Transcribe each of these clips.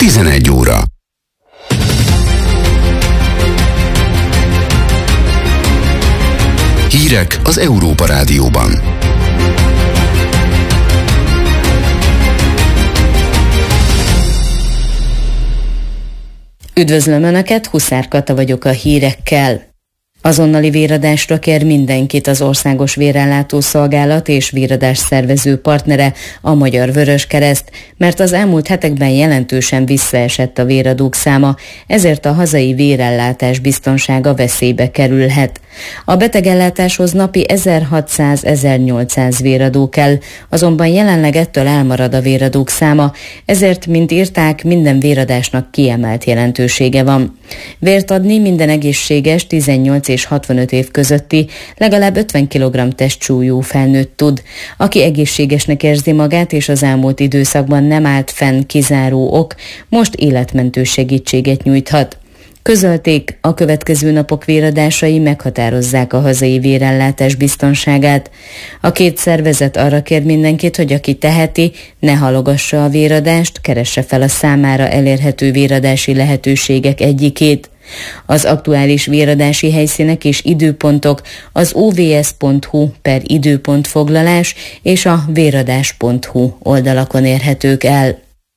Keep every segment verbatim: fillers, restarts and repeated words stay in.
tizenegy óra. Hírek az Európa Rádióban. Üdvözlöm Önöket, Huszár Kata vagyok a hírekkel. Azonnali véradásra kér mindenkit az Országos Vérellátó Szolgálat és véradás szervező partnere, a Magyar Vöröskereszt, mert az elmúlt hetekben jelentősen visszaesett a véradók száma, ezért a hazai vérellátás biztonsága veszélybe kerülhet. A betegellátáshoz napi ezerhatszáz-ezernyolcszáz véradó kell, azonban jelenleg ettől elmarad a véradók száma, ezért, mint írták, minden véradásnak kiemelt jelentősége van. Vért adni minden egészséges tizennyolc és hatvanöt év közötti, legalább ötven kilogramm testsúlyú felnőtt tud. Aki egészségesnek érzi magát és az elmúlt időszakban nem állt fenn kizáró ok, most életmentő segítséget nyújthat. Közölték, a következő napok véradásai meghatározzák a hazai vérellátás biztonságát. A két szervezet arra kér mindenkit, hogy aki teheti, ne halogassa a véradást, keresse fel a számára elérhető véradási lehetőségek egyikét. Az aktuális véradási helyszínek és időpontok az o v s pont h u per időpontfoglalás és a véradás pont h u oldalakon érhetők el.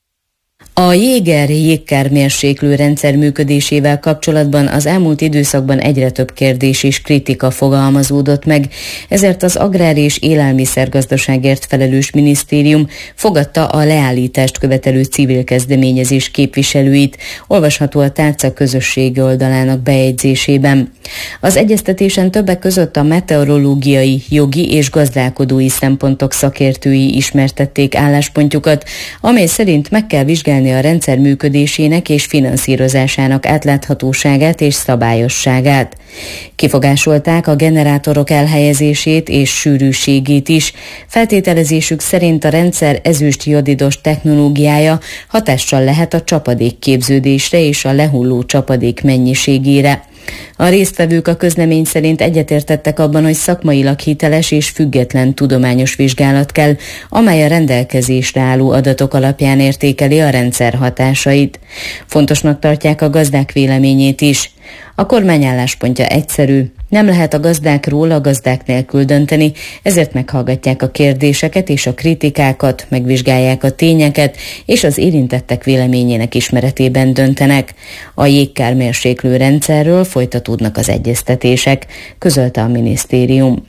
A Jéger jégkármérséklő rendszer működésével kapcsolatban az elmúlt időszakban egyre több kérdés és kritika fogalmazódott meg, ezért az Agrár- és Élelmiszergazdaságért felelős minisztérium fogadta a leállítást követelő civil kezdeményezés képviselőit, olvasható a tárca közösségi oldalának bejegyzésében. Az egyeztetésen többek között a meteorológiai, jogi és gazdálkodói szempontok szakértői ismertették álláspontjukat, amely szerint meg kell vizsgálni a rendszer működésének és finanszírozásának átláthatóságát és szabályosságát. Kifogásolták a generátorok elhelyezését és sűrűségét is. Feltételezésük szerint a rendszer ezüst-jodidos technológiája hatással lehet a csapadékképződésre és a lehulló csapadék mennyiségére. A résztvevők a közlemény szerint egyetértettek abban, hogy szakmailag hiteles és független tudományos vizsgálat kell, amely a rendelkezésre álló adatok alapján értékeli a rendszer hatásait. Fontosnak tartják a gazdák véleményét is. A kormány álláspontja egyszerű, nem lehet a gazdákról a gazdák nélkül dönteni, ezért meghallgatják a kérdéseket és a kritikákat, megvizsgálják a tényeket, és az érintettek véleményének ismeretében döntenek. A jégkármérséklő rendszerről folytatódnak az egyeztetések, közölte a minisztérium.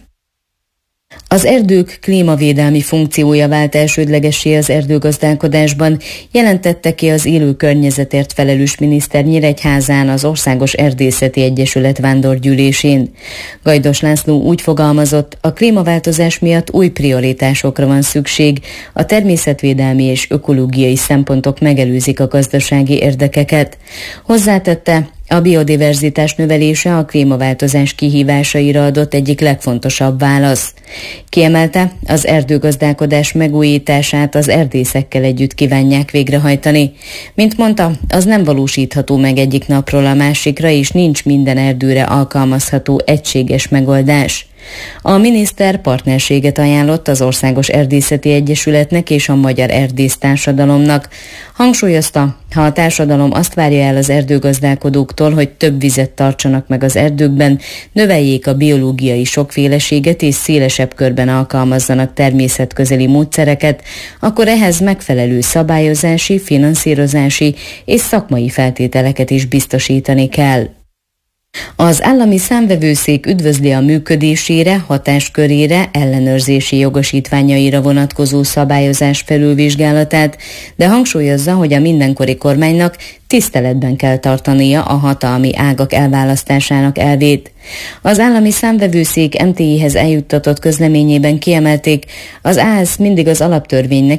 Az erdők klímavédelmi funkciója vált elsődlegessé az erdőgazdálkodásban, jelentette ki az élő környezetért felelős miniszter Nyíregyházán az Országos Erdészeti Egyesület vándorgyűlésén. Gajdos László úgy fogalmazott, a klímaváltozás miatt új prioritásokra van szükség, a természetvédelmi és ökológiai szempontok megelőzik a gazdasági érdekeket. Hozzátette, a biodiverzitás növelése a klímaváltozás kihívásaira adott egyik legfontosabb válasz. Kiemelte, az erdőgazdálkodás megújítását az erdészekkel együtt kívánják végrehajtani. Mint mondta, az nem valósítható meg egyik napról a másikra, és nincs minden erdőre alkalmazható egységes megoldás. A miniszter partnerséget ajánlott az Országos Erdészeti Egyesületnek és a Magyar Erdész Társadalomnak. Hangsúlyozta, ha a társadalom azt várja el az erdőgazdálkodóktól, hogy több vizet tartsanak meg az erdőkben, növeljék a biológiai sokféleséget és szélesebb körben alkalmazzanak természetközeli módszereket, akkor ehhez megfelelő szabályozási, finanszírozási és szakmai feltételeket is biztosítani kell. Az állami számvevőszék üdvözli a működésére, hatáskörére, ellenőrzési jogosítványaira vonatkozó szabályozás felülvizsgálatát, de hangsúlyozza, hogy a mindenkori kormánynak tiszteletben kell tartania a hatalmi ágak elválasztásának elvét. Az állami számvevőszék em té i-hez eljuttatott közleményében kiemelték, az á es mindig az alaptörvénynek